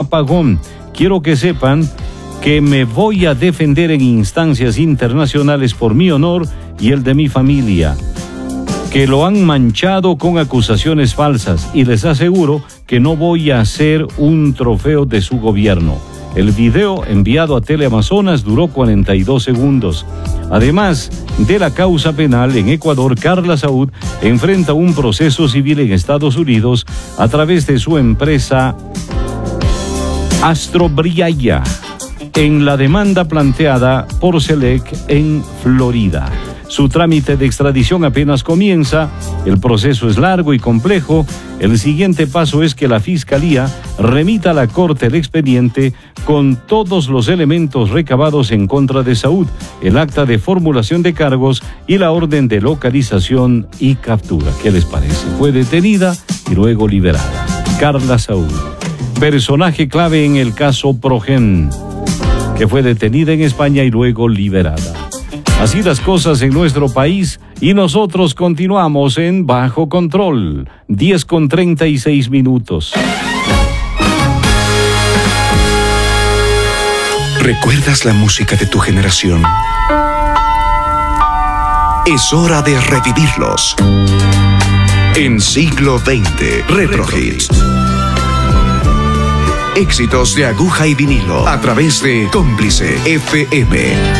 apagón. Quiero que sepan que me voy a defender en instancias internacionales por mi honor y el de mi familia, que lo han manchado con acusaciones falsas, y les aseguro que no voy a ser un trofeo de su gobierno. El video enviado a Teleamazonas duró 42 segundos. Además de la causa penal en Ecuador, Carla Saúd enfrenta un proceso civil en Estados Unidos a través de su empresa Astrobriaya en la demanda planteada por Selec en Florida. Su trámite de extradición apenas comienza, el proceso es largo y complejo. El siguiente paso es que la Fiscalía remita a la Corte el expediente con todos los elementos recabados en contra de Saúd, el acta de formulación de cargos y la orden de localización y captura. ¿Qué les parece? Fue detenida y luego liberada. Carla Saúd, personaje clave en el caso Progen, que fue detenida en España y luego liberada. Así las cosas en nuestro país, y nosotros continuamos en Bajo Control. 10:36. ¿Recuerdas la música de tu generación? Es hora de revivirlos. En Siglo XX, Retro Hits. Éxitos de aguja y vinilo a través de Cómplice FM.